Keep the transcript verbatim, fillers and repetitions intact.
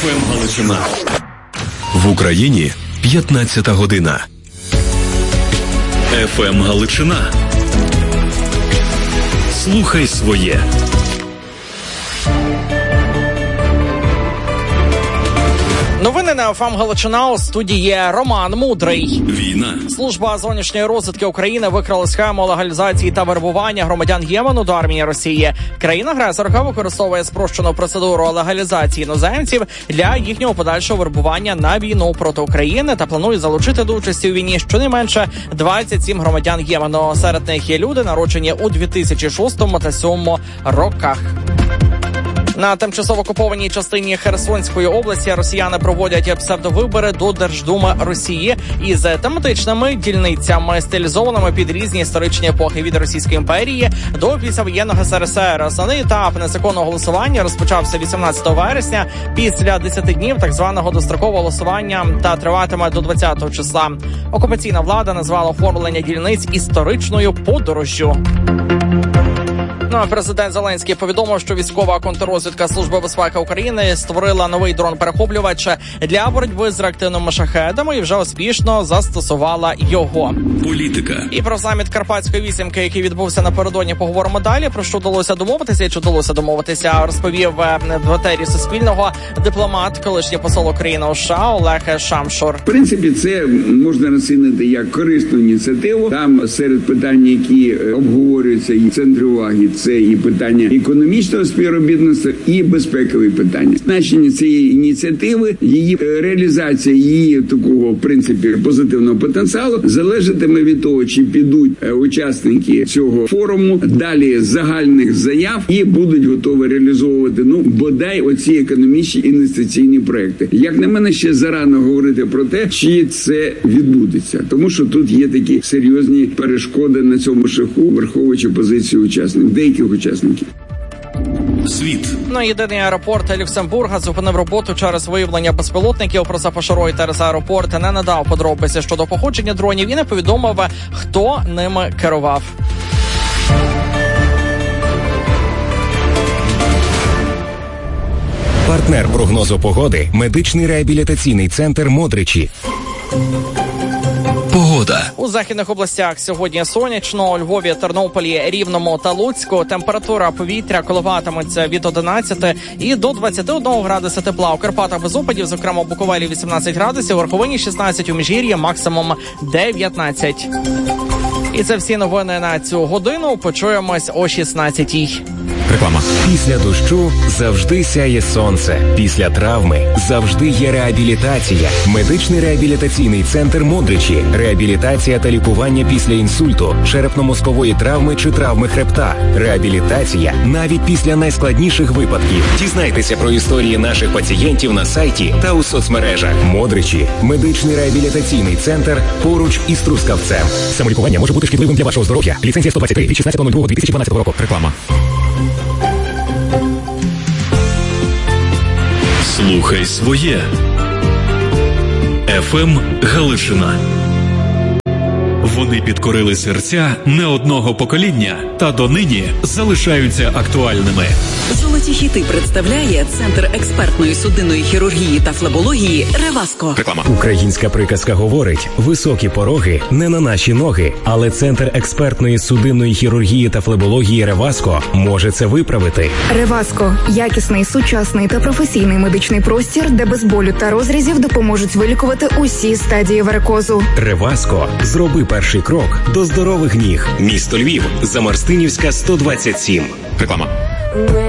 еф ем Галичина. В Україні п'ятнадцята година. еф ем Галичина. Слухай своє. Новини на еф ем Галичина. У студії Роман Мудрий. Війна. Служба зовнішньої розвідки України викрила схему легалізації та вербування громадян Ємену до армії Росії. Країна-агресорка використовує спрощену процедуру легалізації іноземців для їхнього подальшого вербування на війну проти України та планує залучити до участі у війні щонайменше двадцять сім громадян Ємену. Серед них є люди, народжені у дві тисячі шостому та дві тисячі сьомому роках. На тимчасово окупованій частині Херсонської області росіяни проводять псевдовибори до Держдуми Росії із тематичними дільницями, стилізованими під різні історичні епохи від Російської імперії до післявоєнного ес ер ес ер. Основний етап незаконного голосування розпочався вісімнадцятого вересня після десяти днів так званого дострокового голосування та триватиме до двадцятого числа. Окупаційна влада назвала оформлення дільниць історичною подорожжю. Ну, а президент Зеленський повідомив, що військова контррозвідка Служби безпеки України створила новий дрон-перехоплювач для боротьби з реактивними шахедами і вже успішно застосувала його. Політика. І про саміт Карпатської вісімки, який відбувся напередодні, поговоримо далі. Про що вдалося домовитися і чи вдалося домовитися, розповів в етері Суспільного дипломат, колишній посол України у США Олег Шамшур. В принципі, це можна розцінити як корисну ініціативу. Там серед питань, які обговорюються, і центр уваги – це і питання економічного співробітництва, і безпекові питання. Значення цієї ініціативи, її реалізація, її такого, в принципі, позитивного потенціалу залежатиме від того, чи підуть учасники цього форуму далі загальних заяв і будуть готові реалізовувати, ну, бодай оці економічні інвестиційні проекти. Як на мене, ще зарано говорити про те, чи це відбудеться. Тому що тут є такі серйозні перешкоди на цьому шляху, враховуючи позицію учасників. Деяких учасників. Світ. Ну, єдиний аеропорт Люксембурга зупинив роботу через виявлення безпілотників. Про це пише Reuters. Аеропорт не надав подробиці щодо походження дронів і не повідомив, хто ними керував. Партнер прогнозу погоди – медичний реабілітаційний центр «Модричі». Погода. У західних областях сьогодні сонячно. У Львові, Тернополі, Рівному та Луцьку температура повітря коливатиметься від одинадцяти і до двадцяти одного градуса тепла. У Карпатах без опадів, зокрема у Буковелі вісімнадцять градусів, у Верховині шістнадцять, у Міжгір'ї максимум дев'ятнадцять. І це всі новини на цю годину. Почуємось о шістнадцятій. Реклама. Після дощу завжди сяє сонце. Після травми завжди є реабілітація. Медичний реабілітаційний центр «Модричі». Реабілітація та лікування після інсульту, черепно-мозкової травми чи травми хребта. Реабілітація навіть після найскладніших випадків. Дізнайтеся про історії наших пацієнтів на сайті та у соцмережах. «Модричі» – медичний реабілітаційний центр поруч із Трускавцем. Самолікування може бути шкідливим для вашого здоров'я. Ліцензія сто двадцять три від шістнадцятого лютого дві тисячі дванадцятого року. Реклама. Слухай своє. еф ем Галичина. Вони підкорили серця не одного покоління та донині залишаються актуальними. Золоті хіти представляє Центр експертної судинної хірургії та флебології «Реваско». Реклама. Українська приказка говорить: високі пороги не на наші ноги. Але Центр експертної судинної хірургії та флебології «Реваско» може це виправити. «Реваско» – якісний, сучасний та професійний медичний простір, де без болю та розрізів допоможуть вилікувати усі стадії варикозу. «Реваско» – зроби перший крок до здорових ніг. Місто Львів, Замарстинівська, сто двадцять сім. Реклама.